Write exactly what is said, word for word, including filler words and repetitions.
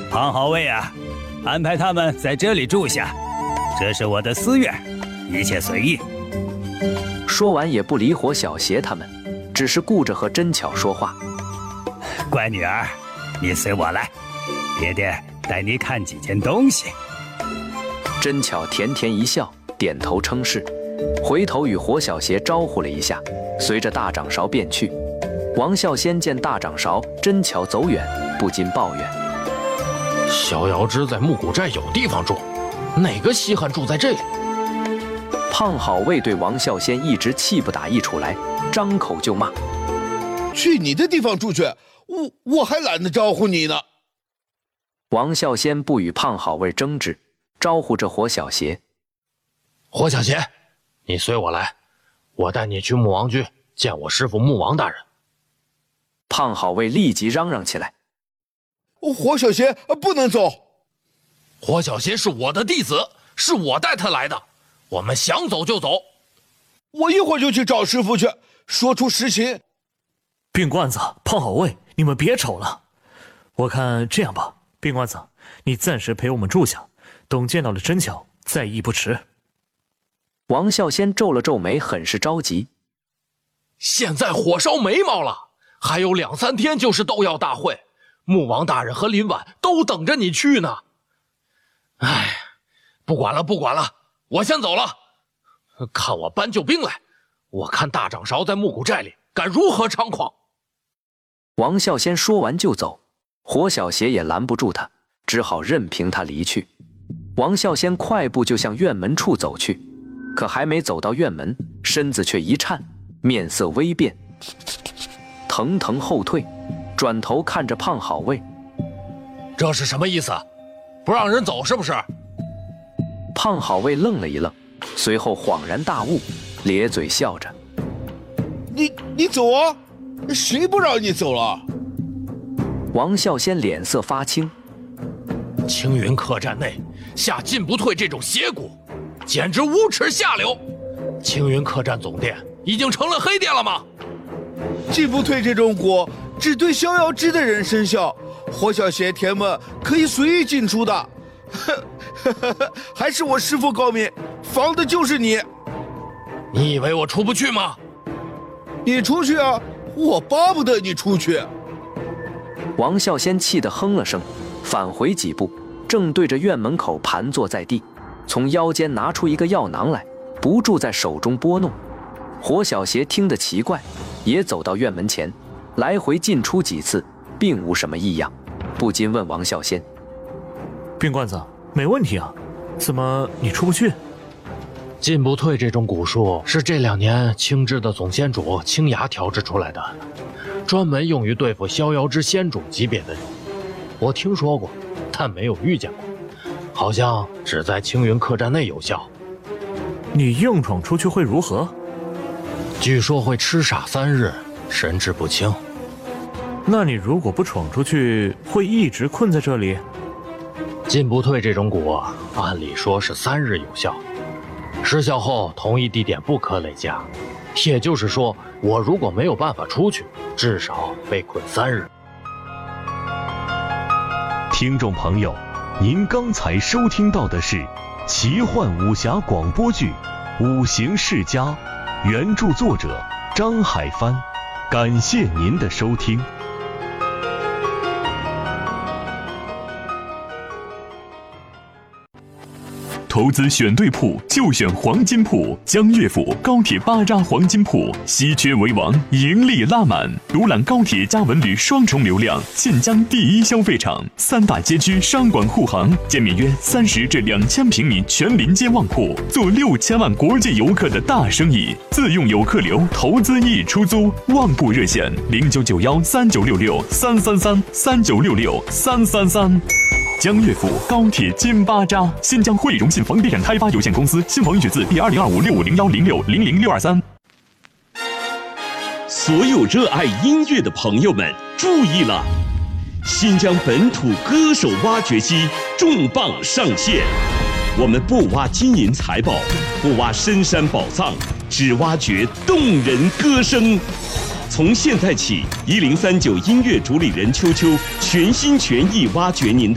胖好尉啊，安排他们在这里住下，这是我的私院，一切随意。 说完也不理火小邪他们，只是顾着和真巧说话。 乖女儿，你随我来，爹爹带你看几件东西。 真巧甜甜一笑，点头称是，回头与火小邪招呼了一下，随着大掌勺便去。王孝先见大掌勺真巧走远，不禁抱怨： 逍遥之在木谷寨有地方住，哪个稀罕住在这里？ 胖好尉对王孝先一直气不打一处来，张口就骂： 去你的地方住去，我我还懒得招呼你呢。 王孝先不与胖好尉争执，招呼着火小邪： 火小邪，你随我来，我带你去穆王居见我师父穆王大人。 胖好尉立即嚷嚷起来： 火小邪不能走！ 火小邪是我的弟子，是我带他来的，我们想走就走。 我一会儿就去找师父去，说出实情。 病罐子、胖好尉，你们别吵了。我看这样吧，病罐子，你暂时陪我们住下，等见到了真巧，再议不迟。 王孝先皱了皱眉，很是着急。 现在火烧眉毛了，还有两三天就是斗药大会，穆王大人和林婉都等着你去呢。哎，不管了不管了，我先走了。看我搬救兵来，我看大掌勺在木谷寨里敢如何猖狂。 王孝先说完就走，火小邪也拦不住他，只好任凭他离去。王孝先快步就向院门处走去，可还没走到院门，身子却一颤，面色微变，腾腾后退，转头看着胖好尉： 这是什么意思？不让人走是不是？ 胖好尉愣了一愣，随后恍然大悟，咧嘴笑着： 你你走啊，谁不让你走了？ 王孝先脸色发青： 青云客栈内下进不退这种邪蛊，简直无耻下流！青云客栈总店已经成了黑店了吗？ 进不退这种蛊只对逍遥之的人生效，火小邪铁们可以随意进出的。还是我师父高明，防的就是你。 你以为我出不去吗？ 你出去啊，我巴不得你出去。 王孝先气得哼了声，返回几步，正对着院门口盘坐在地，从腰间拿出一个药囊来，不住在手中拨弄。火小邪听得奇怪，也走到院门前，来回进出几次，并无什么异样，不禁问王孝先： 病罐子，没问题啊，怎么你出不去？ 进不退这种蛊术是这两年青雉的总仙主青崖调制出来的，专门用于对付逍遥之仙主级别的人。我听说过，但没有遇见过，好像只在青云客栈内有效。 你硬闯出去会如何？ 据说会痴傻三日，神志不清。 那你如果不闯出去，会一直困在这里？ 进不退这种蛊，按理说是三日有效，失效后同一地点不可累加，也就是说，我如果没有办法出去，至少被困三日。 听众朋友，您刚才收听到的是奇幻武侠广播剧《五行世家》，原著作者张海帆，感谢您的收听。投资选对铺就选黄金铺，江乐府高铁巴扎黄金铺，稀缺为王，盈利拉满。独揽高铁加文旅双重流量，晋江第一消费场，三大街区商管护航，建面约三十至两千平米全临街旺铺，做六千万国际游客的大生意。自用游客流，投资易出租。旺铺热线零九九幺三九六六三三三三九六六三三三。江乐府高铁金巴扎，新疆汇荣信房地产开发有限公司，新房预取自第二零二五六五零幺零六零零六二三。 所有热爱音乐的朋友们注意了，新疆本土歌手挖掘机重磅上线。我们不挖金银财宝，不挖深山宝藏，只挖掘动人歌声。从现在起，一零三九音乐主理人秋秋全心全意挖掘您的